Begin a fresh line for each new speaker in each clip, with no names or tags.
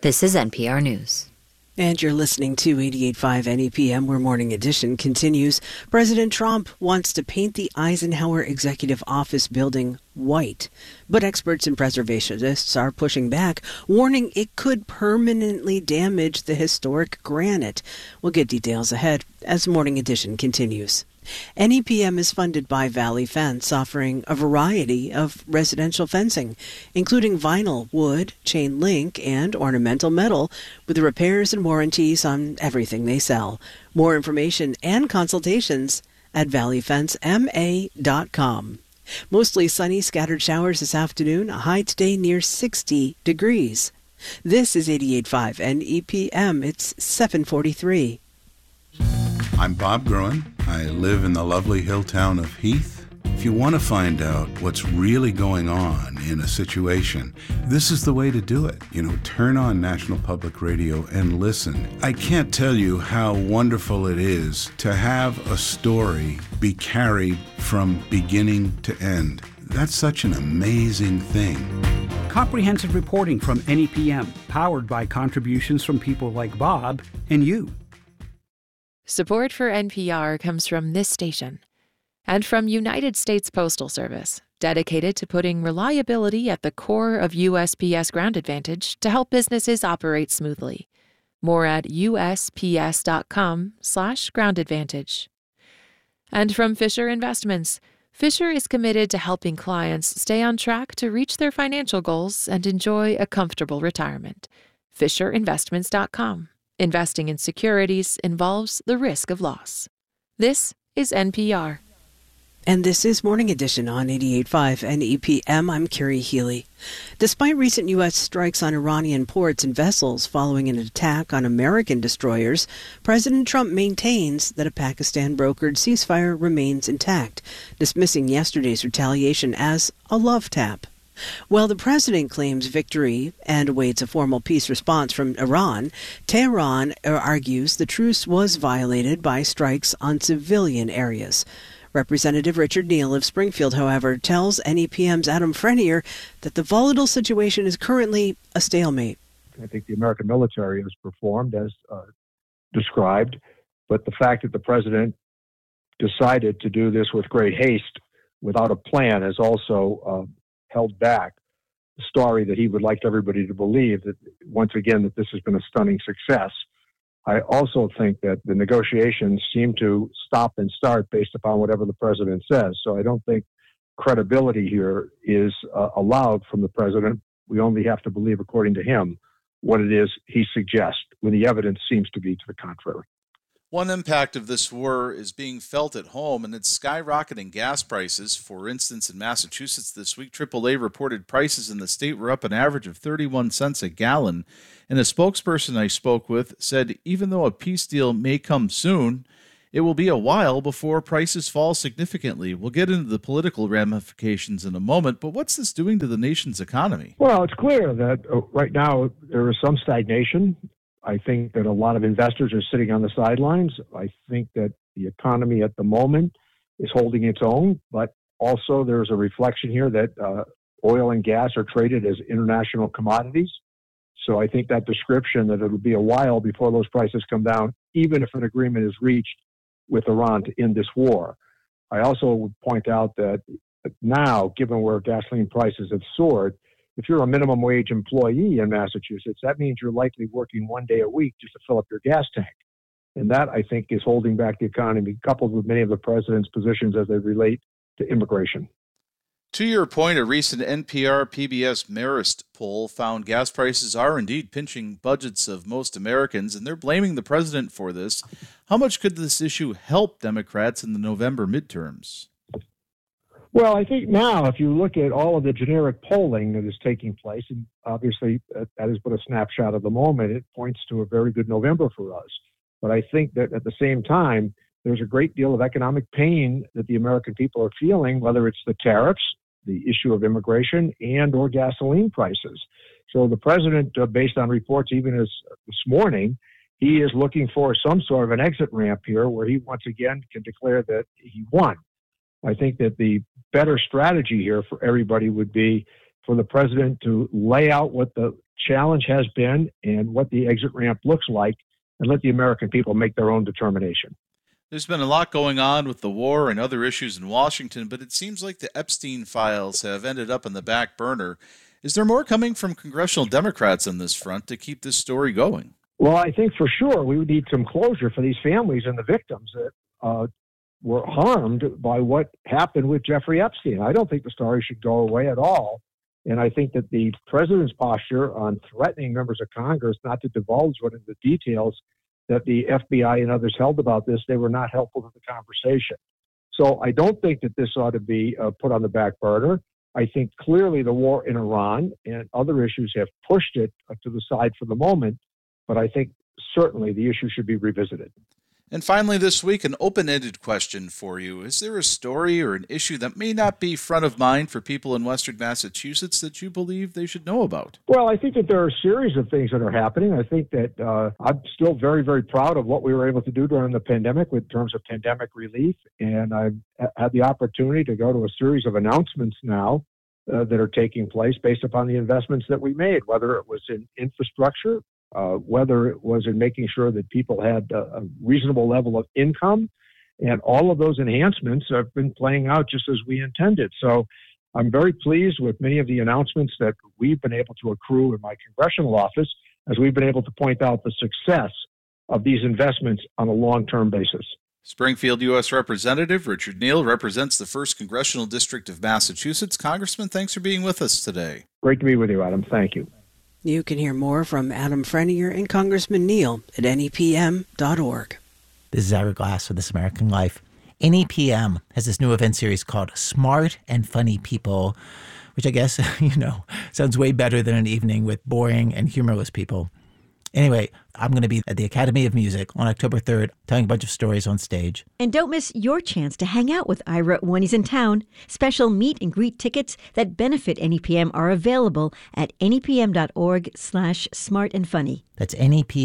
This is NPR News.
And you're listening to 88.5 NEPM, where Morning Edition continues. President Trump wants to paint the Eisenhower Executive Office building white, but experts and preservationists are pushing back, warning it could permanently damage the historic granite. We'll get details ahead as Morning Edition continues. NEPM is funded by Valley Fence, offering a variety of residential fencing, including vinyl, wood, chain link, and ornamental metal, with repairs and warranties on everything they sell. More information and consultations at valleyfencema.com. Mostly sunny, scattered showers this afternoon, a high today near 60 degrees. This is 88.5 NEPM. It's 7:43.
I'm Bob Gruen. I live in the lovely hill town of Heath. If you want to find out what's really going on in a situation, this is the way to do it. Turn on National Public Radio and listen. I can't tell you how wonderful it is to have a story be carried from beginning to end. That's such an amazing thing.
Comprehensive reporting from NEPM, powered by contributions from people like Bob and you.
Support for NPR comes from this station and from United States Postal Service, dedicated to putting reliability at the core of USPS Ground Advantage to help businesses operate smoothly. More at usps.com/groundadvantage. And from Fisher Investments. Fisher is committed to helping clients stay on track to reach their financial goals and enjoy a comfortable retirement. FisherInvestments.com. Investing in securities involves the risk of loss. This is NPR.
And this is Morning Edition on 88.5 NEPM. I'm Carrie Healy. Despite recent U.S. strikes on Iranian ports and vessels following an attack on American destroyers, President Trump maintains that a Pakistan-brokered ceasefire remains intact, dismissing yesterday's retaliation as a love tap. While the president claims victory and awaits a formal peace response from Iran, Tehran argues the truce was violated by strikes on civilian areas. Representative Richard Neal of Springfield, however, tells NEPM's Adam Frenier that the volatile situation is currently a stalemate.
I think the American military has performed as described, but the fact that the president decided to do this with great haste without a plan has also held back the story that he would like everybody to believe, that once again that this has been a stunning success. I also think that the negotiations seem to stop and start based upon whatever the president says. So I don't think credibility here is allowed from the president. We only have to believe, according to him, what it is he suggests, when the evidence seems to be to the contrary.
One impact of this war is being felt at home, and it's skyrocketing gas prices. For instance, in Massachusetts this week, AAA reported prices in the state were up an average of 31 cents a gallon. And a spokesperson I spoke with said even though a peace deal may come soon, it will be a while before prices fall significantly. We'll get into the political ramifications in a moment, but what's this doing to the nation's economy?
Well, it's clear that right now there is some stagnation. I think that a lot of investors are sitting on the sidelines. I think that the economy at the moment is holding its own, but also there's a reflection here that oil and gas are traded as international commodities. So I think that description that it'll be a while before those prices come down, even if an agreement is reached with Iran to end this war. I also would point out that now, given where gasoline prices have soared, if you're a minimum wage employee in Massachusetts, that means you're likely working one day a week just to fill up your gas tank. And that, I think, is holding back the economy, coupled with many of the president's positions as they relate to immigration.
To your point, a recent NPR PBS Marist poll found gas prices are indeed pinching budgets of most Americans, and they're blaming the president for this. How much could this issue help Democrats in the November midterms?
Well, I think now, if you look at all of the generic polling that is taking place, and obviously that is but a snapshot of the moment, it points to a very good November for us. But I think that at the same time, there's a great deal of economic pain that the American people are feeling, whether it's the tariffs, the issue of immigration, and or gasoline prices. So the president, based on reports even as this morning, he is looking for some sort of an exit ramp here where he once again can declare that he won. I think that the better strategy here for everybody would be for the president to lay out what the challenge has been and what the exit ramp looks like, and let the American people make their own determination.
There's been a lot going on with the war and other issues in Washington, but it seems like the Epstein files have ended up on the back burner. Is there more coming from congressional Democrats on this front to keep this story going?
Well, I think for sure we would need some closure for these families and the victims that were harmed by what happened with Jeffrey Epstein. I don't think the story should go away at all. And I think that the president's posture on threatening members of Congress not to divulge what the details that the FBI and others held about this, they were not helpful to the conversation. So I don't think that this ought to be put on the back burner. I think clearly the war in Iran and other issues have pushed it to the side for the moment, but I think certainly the issue should be revisited.
And finally this week, an open-ended question for you. Is there a story or an issue that may not be front of mind for people in Western Massachusetts that you believe they should know about?
Well, I think that there are a series of things that are happening. I think that I'm still very, very proud of what we were able to do during the pandemic in terms of pandemic relief. And I've had the opportunity to go to a series of announcements now that are taking place based upon the investments that we made, whether it was in infrastructure, whether it was in making sure that people had a reasonable level of income. And all of those enhancements have been playing out just as we intended. So I'm very pleased with many of the announcements that we've been able to accrue in my congressional office, as we've been able to point out the success of these investments on a long-term basis.
Springfield U.S. Representative Richard Neal represents the 1st Congressional District of Massachusetts. Congressman, thanks for being with us today.
Great to be with you, Adam. Thank you.
You can hear more from Adam Frenier and Congressman Neal at NEPM.org.
This is Ira Glass for This American Life. NEPM has this new event series called Smart and Funny People, which I guess, sounds way better than an evening with boring and humorless people. Anyway, I'm going to be at the Academy of Music on October 3rd, telling a bunch of stories on stage.
And don't miss your chance to hang out with Ira when he's in town. Special meet and greet tickets that benefit NEPM are available at nepm.org/smartandfunny.
That's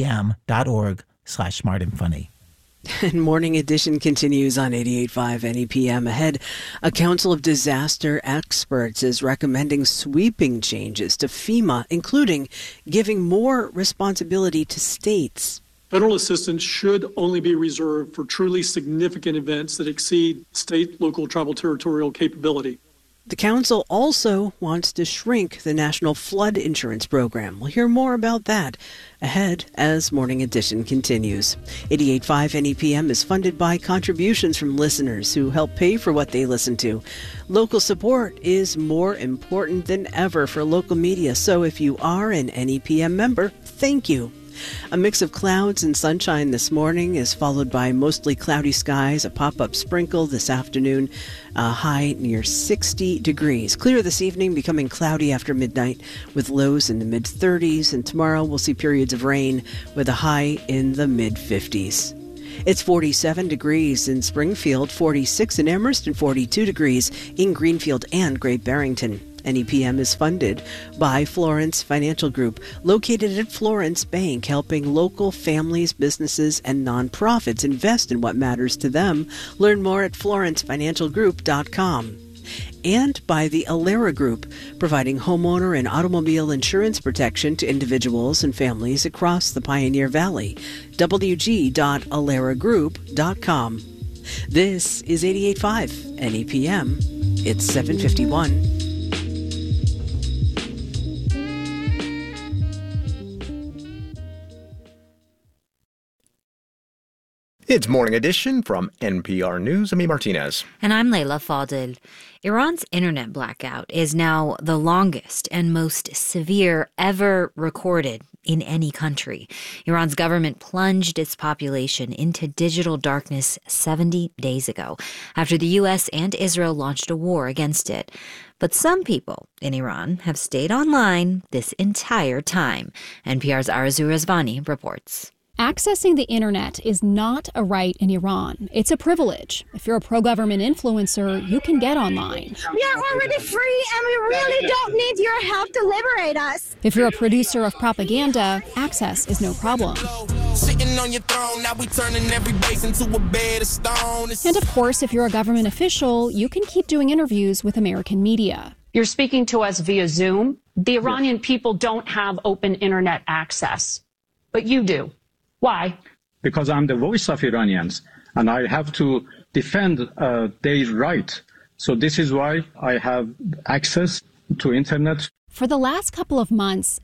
nepm.org/smartandfunny.
And Morning Edition continues on 88.5 NEPM. Ahead, a council of disaster experts is recommending sweeping changes to FEMA, including giving more responsibility to states.
Federal assistance should only be reserved for truly significant events that exceed state, local, tribal, territorial capability.
The council also wants to shrink the National Flood Insurance Program. We'll hear more about that ahead as Morning Edition continues. 88.5 NEPM is funded by contributions from listeners who help pay for what they listen to. Local support is more important than ever for local media, so if you are an NEPM member, thank you. A mix of clouds and sunshine this morning is followed by mostly cloudy skies, a pop-up sprinkle this afternoon, a high near 60 degrees. Clear this evening, becoming cloudy after midnight with lows in the mid-30s, and tomorrow we'll see periods of rain with a high in the mid-50s. It's 47 degrees in Springfield, 46 in Amherst, and 42 degrees in Greenfield and Great Barrington. NEPM is funded by Florence Financial Group, located at Florence Bank, helping local families, businesses, and nonprofits invest in what matters to them. Learn more at florencefinancialgroup.com. And by the Alera Group, providing homeowner and automobile insurance protection to individuals and families across the Pioneer Valley. wg.aleragroup.com. This is 88.5 NEPM. It's 7:51.
It's Morning Edition from NPR News. I'm Martinez.
And I'm Layla Fadil. Iran's internet blackout is now the longest and most severe ever recorded in any country. Iran's government plunged its population into digital darkness 70 days ago after the U.S. and Israel launched a war against it. But some people in Iran have stayed online this entire time. NPR's Arzu Rezvani reports.
Accessing the internet is not a right in Iran. It's a privilege. If you're a pro-government influencer, you can get online.
We are already free and we really don't need your help to liberate us.
If you're a producer of propaganda, access is no problem.
Sitting on your throne, now we turning every base into a bed of stone.
And of course, if you're a government official, you can keep doing interviews with American media.
You're speaking to us via Zoom. The Iranian people don't have open internet access, but you do. Why?
Because I'm the voice of Iranians, and I have to defend their right. So this is why I have access to internet.
For the last couple of months,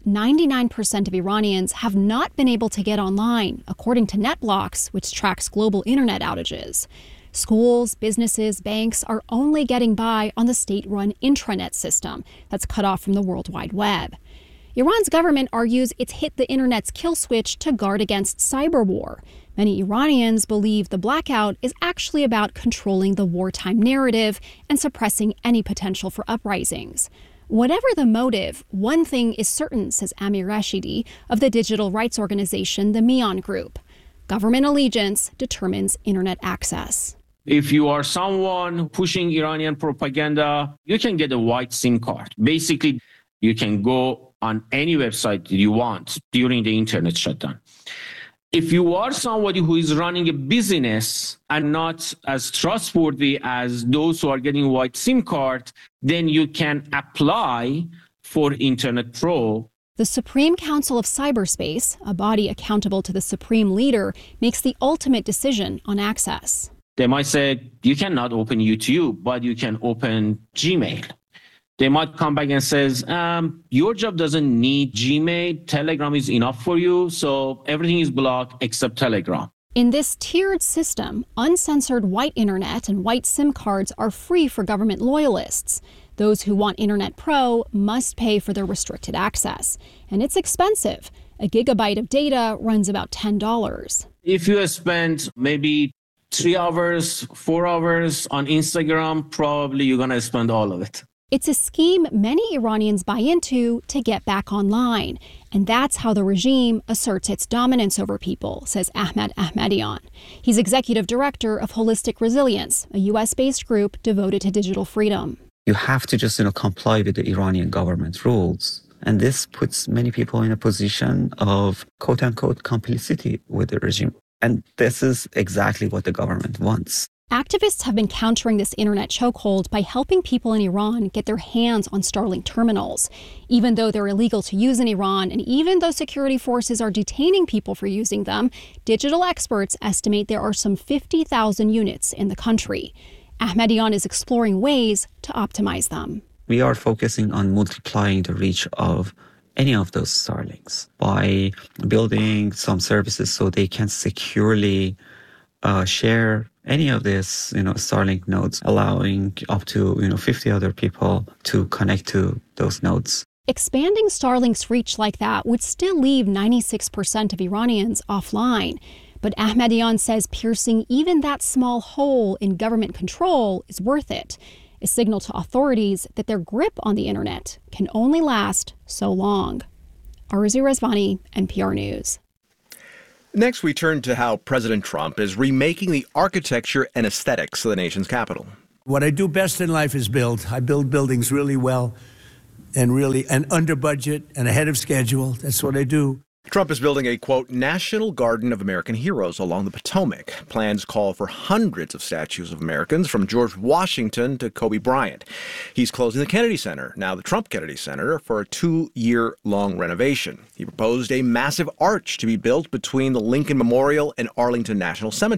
99% of Iranians have not been able to get online, according to NetBlocks, which tracks global internet outages. Schools, businesses, banks are only getting by on the state-run intranet system that's cut off from the World Wide Web. Iran's government argues it's hit the internet's kill switch to guard against cyber war. Many Iranians believe the blackout is actually about controlling the wartime narrative and suppressing any potential for uprisings. Whatever the motive, one thing is certain, says Amir Rashidi of the digital rights organization, the Mian Group. Government allegiance determines internet access.
If you are someone pushing Iranian propaganda, you can get a white SIM card. Basically, you can go on any website you want during the internet shutdown. If you are somebody who is running a business and not as trustworthy as those who are getting white SIM card, then you can apply for Internet Pro.
The Supreme Council of Cyberspace, a body accountable to the supreme leader, makes the ultimate decision on access.
They might say, you cannot open YouTube, but you can open Gmail. They might come back and says, your job doesn't need Gmail. Telegram is enough for you. So everything is blocked except Telegram.
In this tiered system, uncensored white internet and white SIM cards are free for government loyalists. Those who want Internet Pro must pay for their restricted access. And it's expensive. A gigabyte of data runs about $10.
If you spend maybe 3 hours, 4 hours on Instagram, probably you're going to spend all of it.
It's a scheme many Iranians buy into to get back online. And that's how the regime asserts its dominance over people, says Ahmad Ahmadian. He's executive director of Holistic Resilience, a U.S.-based group devoted to digital freedom.
You have to just, comply with the Iranian government rules. And this puts many people in a position of quote-unquote complicity with the regime. And this is exactly what the government wants.
Activists have been countering this internet chokehold by helping people in Iran get their hands on Starlink terminals. Even though they're illegal to use in Iran, and even though security forces are detaining people for using them, digital experts estimate there are some 50,000 units in the country. Ahmadian is exploring ways to optimize them.
We are focusing on multiplying the reach of any of those Starlinks by building some services so they can securely share any of this, Starlink nodes, allowing up to, 50 other people to connect to those nodes.
Expanding Starlink's reach like that would still leave 96% of Iranians offline. But Ahmadian says piercing even that small hole in government control is worth it, a signal to authorities that their grip on the internet can only last so long. Arzu Rezvani, NPR News.
Next, we turn to how President Trump is remaking the architecture and aesthetics of the nation's capital.
What I do best in life is build. I build buildings really well and under budget and ahead of schedule. That's what I do.
Trump is building a, quote, National Garden of American Heroes along the Potomac. Plans call for hundreds of statues of Americans from George Washington to Kobe Bryant. He's closing the Kennedy Center, now the Trump Kennedy Center, for a 2-year-long renovation. He proposed a massive arch to be built between the Lincoln Memorial and Arlington National Cemetery.